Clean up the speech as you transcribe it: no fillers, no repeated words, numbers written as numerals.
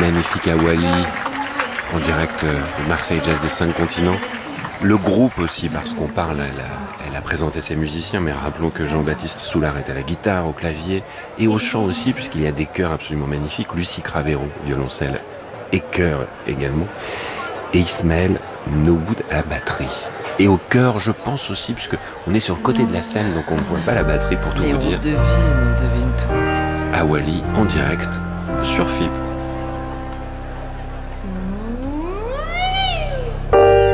magnifique Awali, en direct de Marseille Jazz des 5 continents. Le groupe aussi, parce qu'on parle, elle a présenté ses musiciens, mais rappelons que Jean-Baptiste Soulard est à la guitare, au clavier et au chant aussi, puisqu'il y a des chœurs absolument magnifiques. Lucie Cravero, violoncelle et chœur également. Et Ismaël Noboud à la batterie. Et au chœur, je pense aussi, puisque on est sur le côté de la scène, donc on ne voit pas la batterie pour tout vous dire. On devine tout. Awali en direct sur FIP.